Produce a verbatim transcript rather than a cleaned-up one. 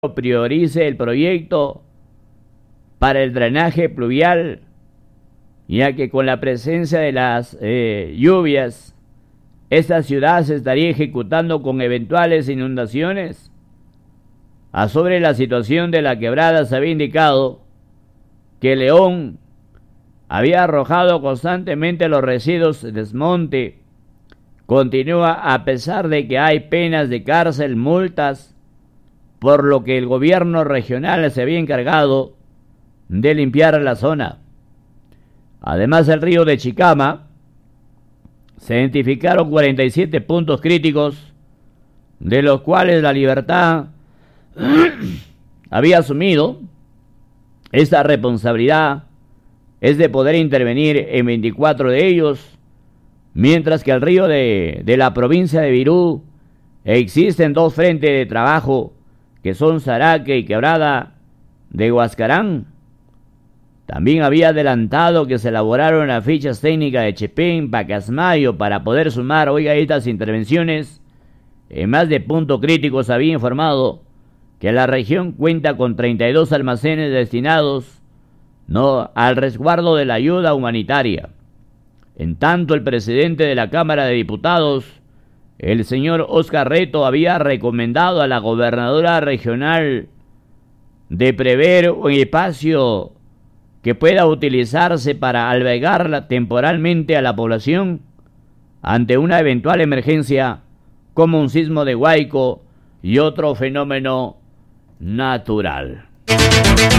priorice el proyecto para el drenaje pluvial, ya que con la presencia de las eh, lluvias, esta ciudad se estaría ejecutando con eventuales inundaciones. A sobre la situación de la quebrada se había indicado que León había arrojado constantemente los residuos de desmonte. Continúa a pesar de que hay penas de cárcel, multas, por lo que el gobierno regional se había encargado de limpiar la zona. Además, el río de Chicama se identificaron cuarenta y siete puntos críticos, de los cuales la Libertad había asumido esta responsabilidad, es de poder intervenir en veinticuatro de ellos, mientras que el río de, de la provincia de Virú existen dos frentes de trabajo, que son Zaraque y Quebrada de Huascarán. También había adelantado que se elaboraron las fichas técnicas de Chepén, Pacasmayo, para poder sumar, oiga, estas intervenciones. En más de puntos críticos había informado que la región cuenta con treinta y dos almacenes destinados no al resguardo de la ayuda humanitaria. En tanto, el presidente de la Cámara de Diputados, el señor Oscar Reto, había recomendado a la gobernadora regional de prever un espacio que pueda utilizarse para albergar temporalmente a la población ante una eventual emergencia como un sismo de Huayco y otro fenómeno natural.